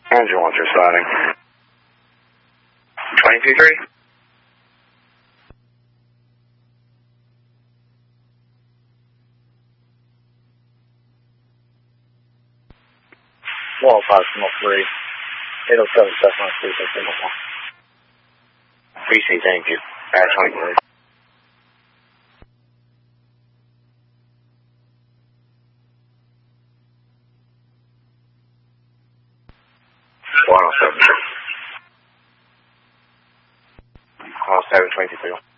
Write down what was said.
Engine launcher signing. 22-3. Wall 5-3. 807 Cessna 361. Appreciate, thank you. 23. Seven 23.